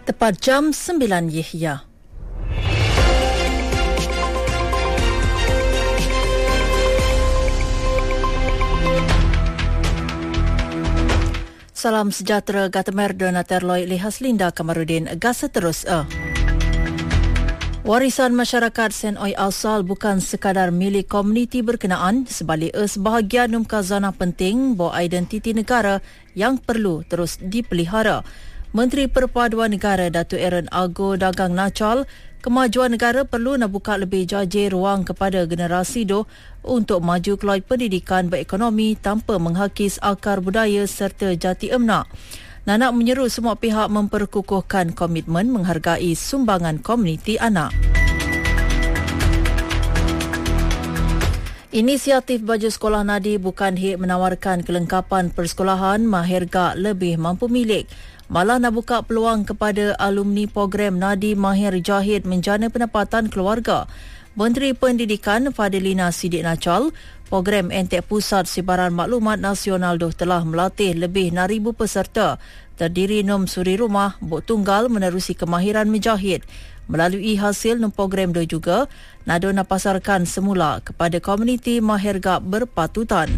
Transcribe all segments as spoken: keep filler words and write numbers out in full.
Tepat jam sembilan Yahya. Salam sejahtera Gatamer Donater Loy Lihas Linda Kamarudin Gasa terus eh. Warisan masyarakat Sen Oi Asal bukan sekadar milik komuniti berkenaan, sebalik ia sebahagian numka zona penting bahawa identiti negara yang perlu terus dipelihara. Menteri Perpaduan Negara Datuk Aaron Ago Dagang Nachal, kemajuan negara perlu nak buka lebih jajir ruang kepada generasi do untuk maju keluar pendidikan berekonomi tanpa menghakis akar budaya serta jati emna. Nanak menyeru semua pihak memperkukuhkan komitmen menghargai sumbangan komuniti anak. Inisiatif Baju Sekolah Nadi bukan hik menawarkan kelengkapan persekolahan mahirga lebih mampu milik, malah nak buka peluang kepada alumni program Nadi Mahir Jahid menjana pendapatan keluarga. Menteri Pendidikan Fadilina Sidik Nachal, program Entek Pusat Sibaran Maklumat Nasional doh telah melatih lebih enam ribu peserta terdiri enam suri rumah, buk tunggal menerusi kemahiran menjahit. Melalui hasil enam program doh juga, Nado nak pasarkan semula kepada komuniti mahirga berpatutan.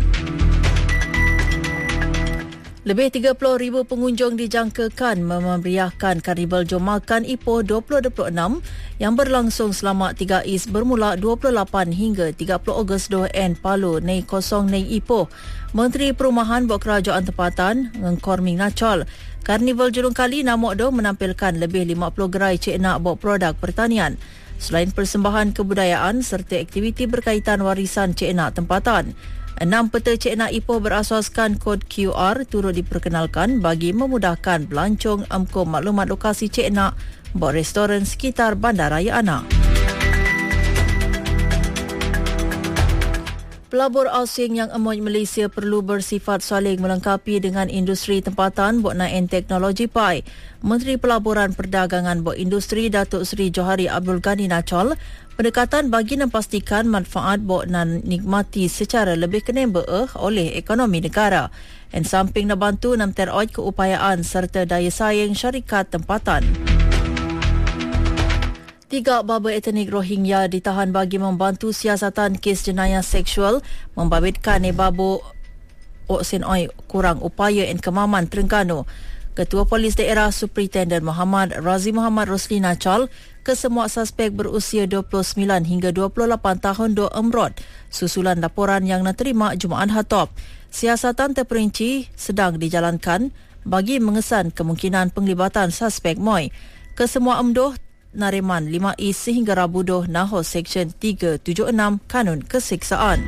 Lebih tiga puluh ribu pengunjung dijangkakan memeriahkan Karnival Jom Makan Ipoh dua ribu dua puluh enam yang berlangsung selama tiga is bermula dua puluh lapan hingga tiga puluh Ogos dua en Palu Nei Kosong Nei Ipoh. Menteri Perumahan Buat Kerajaan Tempatan Ngkorming Nachal, Karnival Julung Kali Namok do menampilkan lebih lima puluh gerai cik nak buat produk pertanian. Selain persembahan kebudayaan serta aktiviti berkaitan warisan cik nak tempatan, enam peta cik nak Ipoh berasaskan kod Q R turut diperkenalkan bagi memudahkan belancong amkom maklumat lokasi cik nak buat restoran sekitar Bandaraya Anak. Pelabur asing yang emuj Malaysia perlu bersifat saling melengkapi dengan industri tempatan buat naik teknologi P A I. Menteri Pelaburan Perdagangan buat Industri Datuk Seri Johari Abdul Ghani Nachal, pendekatan bagi memastikan manfaat buat nan nikmati secara lebih kenemba oleh ekonomi negara. Dan samping nak bantu nam teroj keupayaan serta daya saing syarikat tempatan. Tiga baba etnik Rohingya ditahan bagi membantu siasatan kes jenayah seksual membabitkan Ebabu Oksen Oi kurang upaya dan kemaman Terengganu. Ketua Polis Daerah Superintendent Muhammad Razi Muhammad Rosli Nachal, kesemua suspek berusia dua puluh sembilan hingga dua puluh lapan tahun do emrod susulan laporan yang diterima Jumaat Hatop. Siasatan terperinci sedang dijalankan bagi mengesan kemungkinan penglibatan suspek Moi. Kesemua emdoh nariman lima is sehingga Rabu doh Naho Seksyen tiga tujuh enam Kanun Keseksaan.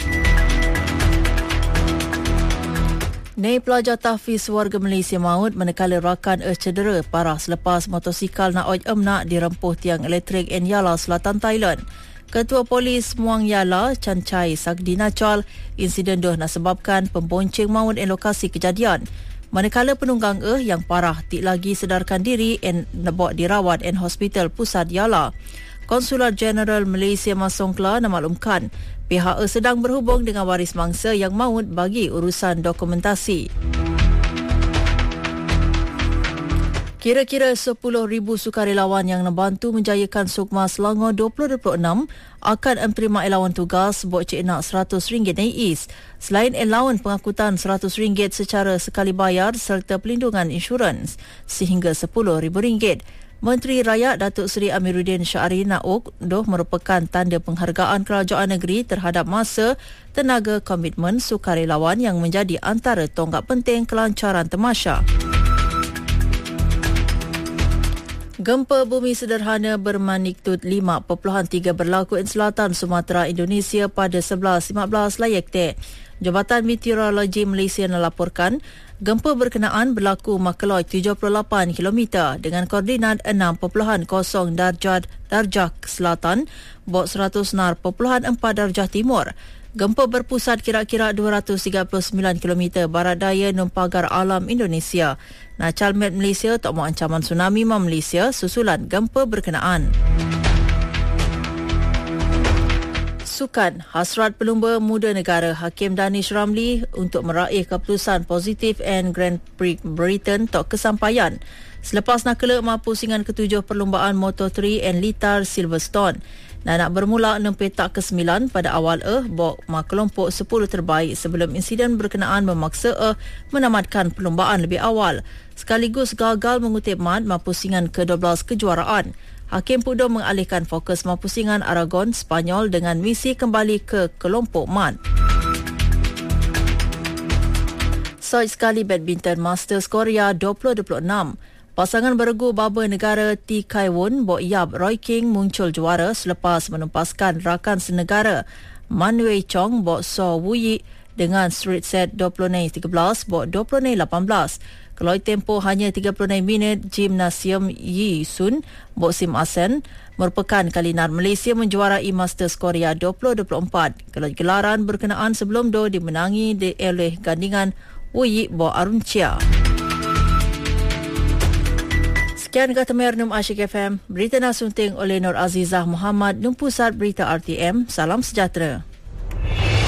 Nei pelajar tahfiz warga Malaysia maut manakala rakan er cedera parah selepas motosikal nak oj emnak dirempuh tiang elektrik en Yala, Selatan Thailand. Ketua Polis Muang Yala, Chan Chai Sakdi Nachal, insiden doh nak sebabkan pembonceng maut en lokasi kejadian. Manakala penunggang eh yang parah tik lagi sedarkan diri en nebok dirawat en Hospital Pusat Yala. Konsulat Jeneral Malaysia Masongkla namaklumkan pihak eh sedang berhubung dengan waris mangsa yang maut bagi urusan dokumentasi. Kira-kira sepuluh ribu sukarelawan yang membantu menjayakan Sukma Selangor dua ribu dua puluh enam akan menerima elawan tugas buat cik nak seratus ringgit Neis. Selain elawan pengangkutan seratus ringgit secara sekali bayar serta pelindungan insurans sehingga sepuluh ribu ringgit. Menteri Rakyat Datuk Seri Amiruddin Syahri Nauk doh merupakan tanda penghargaan kerajaan negeri terhadap masa, tenaga, komitmen sukarelawan yang menjadi antara tonggak penting kelancaran tamasya. Gempa bumi sederhana bermagnitud lima perpuluhan tiga berlaku di selatan Sumatera Indonesia pada sebelas lima belas Layakte. Jabatan Meteorologi Malaysia melaporkan gempa berkenaan berlaku Makeloi tujuh puluh lapan kilometer dengan koordinat enam perpuluhan kosong darjah darjah selatan, bok seratus enam perpuluhan empat darjah timur. Gempa berpusat kira-kira dua ratus tiga puluh sembilan kilometer barat daya Numpagar Alam Indonesia. Nachal Met Malaysia tak mahu ancaman tsunami ma Malaysia susulan gempa berkenaan. Sukan, hasrat pelumba muda negara Hakim Danish Ramli untuk meraih keputusan positif and Grand Prix Britain tak kesampaian. Selepas nakala ma pusingan ketujuh perlumbaan Moto tiga and Litar Silverstone. Nanak bermula enam petak ke sembilan pada awal eh bok ma kelompok sepuluh terbaik sebelum insiden berkenaan memaksa eh menamatkan perlumbaan lebih awal. Sekaligus gagal mengutip mat ma pusingan ke dua belas kejuaraan. Hakim Pudo mengalihkan fokus ma pusingan Aragon Spanyol dengan misi kembali ke kelompok mat. Soj sekali Badminton Masters Korea dua ribu dua puluh enam. Pasangan beregu baba negara T. Kai Won Bok Yap Roy King muncul juara selepas menumpaskan rakan senegara Man Wei Chong Bok So Wuyi dengan straight set dua puluh tiga belas Bok dua puluh lapan belas. Keloi tempoh hanya tiga puluh minit, Gymnasium Yi Sun Bok Sim Asen merupakan kali Nar Malaysia menjuarai Masters Korea dua ribu dua puluh empat. Keloi gelaran berkenaan sebelum do dimenangi oleh gandingan Wuyi Bok Arun Chia. Sekian kata Mernum Asyik F M, berita nas sunting oleh Nur Azizah Muhammad, Num Pusat Berita R T M. Salam sejahtera.